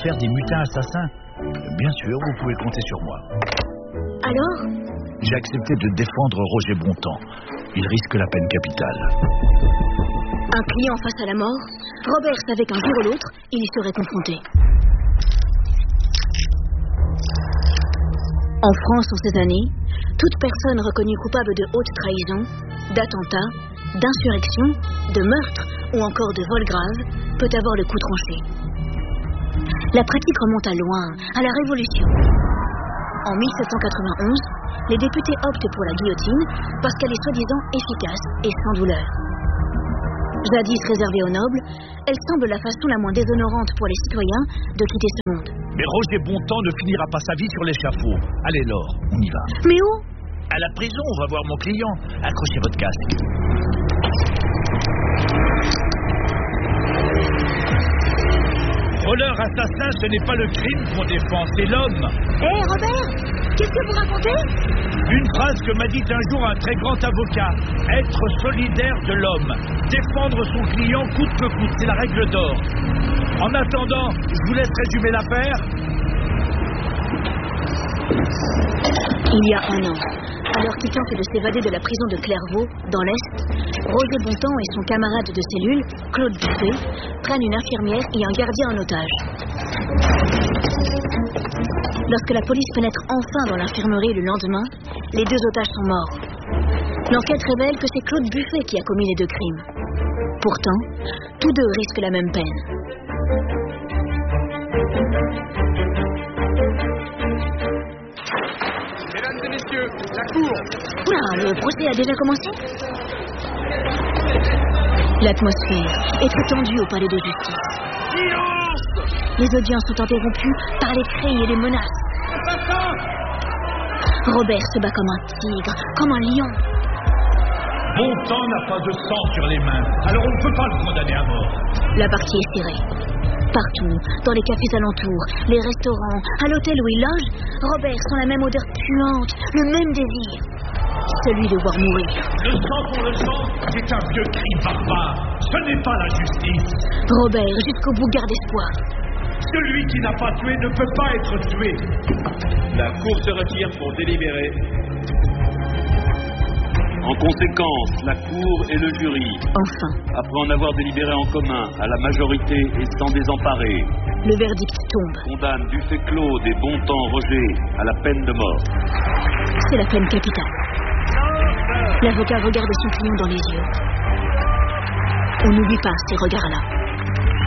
l'affaire des mutins assassins. Bien sûr, vous pouvez compter sur moi. Alors ? J'ai accepté de défendre Roger Bontemps. Il risque la peine capitale. Un client face à la mort, Robert savait qu'un jour ou l'autre, il y serait confronté. En France, en ces années, toute personne reconnue coupable de haute trahison, d'attentat, d'insurrection, de meurtre ou encore de vol grave peut avoir le coup tranché. La pratique remonte à loin, à la Révolution. En 1791, les députés optent pour la guillotine parce qu'elle est soi-disant efficace et sans douleur. Jadis réservée aux nobles, elle semble la façon la moins déshonorante pour les citoyens de quitter ce monde. Mais Roger Bontemps ne finira pas sa vie sur l'échafaud. Allez, Laure, on y va. Mais où ? À la prison, on va voir mon client. Accrochez votre casque. Voleur, assassin, ce n'est pas le crime qu'on défend, c'est l'homme. Hé, Robert, qu'est-ce que vous racontez ? Une phrase que m'a dit un jour un très grand avocat. Être solidaire de l'homme. Défendre son client coûte que coûte, c'est la règle d'or. En attendant, je vous laisse résumer l'affaire. Il y a un an, alors qu'il tente de s'évader de la prison de Clairvaux, dans l'Est, Roger Bontemps et son camarade de cellule, Claude Buffet, prennent une infirmière et un gardien en otage. Lorsque la police pénètre enfin dans l'infirmerie le lendemain, les deux otages sont morts. L'enquête révèle que c'est Claude Buffet qui a commis les deux crimes. Pourtant, tous deux risquent la même peine. Mesdames et messieurs, la cour. Oula, le procès a déjà commencé ? L'atmosphère est très tendue au palais de justice. Silence. Les audiences sont interrompues par les cris et les menaces. Robert se bat comme un tigre, comme un lion. Bontemps n'a pas de sang sur les mains, alors on ne peut pas le condamner à mort. La partie est serrée. Partout, dans les cafés alentours, les restaurants, à l'hôtel où il loge, Robert sent la même odeur puante, le même désir. Celui de voir mourir. Le sang pour le sang, c'est un vieux cri barbare. Ce n'est pas la justice. Robert, jusqu'au bout, garde espoir. Celui qui n'a pas tué ne peut pas être tué. La cour se retire pour délibérer. En conséquence, la cour et le jury, Enfin, après en avoir délibéré en commun à la majorité et sans désemparer, le verdict tombe. condamne Buffet Claude et Bontemps Roger à la peine de mort. C'est la peine capitale. L'avocat regarde son client dans les yeux. On n'oublie pas ces regards-là.